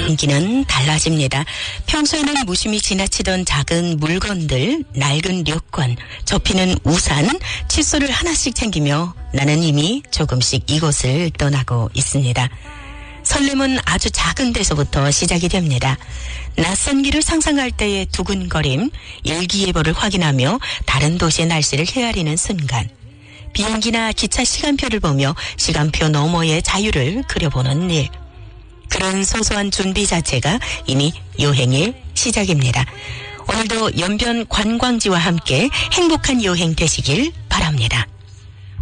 분위기는 달라집니다. 평소에는 무심히 지나치던 작은 물건들, 낡은 료권, 접히는 우산, 칫솔을 하나씩 챙기며 나는 이미 조금씩 이곳을 떠나고 있습니다. 설렘은 아주 작은 데서부터 시작이 됩니다. 낯선 길을 상상할 때의 두근거림, 일기예보를 확인하며 다른 도시의 날씨를 헤아리는 순간, 비행기나 기차 시간표를 보며 시간표 너머의 자유를 그려보는 일. 그런 소소한 준비 자체가 이미 여행의 시작입니다. 오늘도 연변 관광지와 함께 행복한 여행 되시길 바랍니다.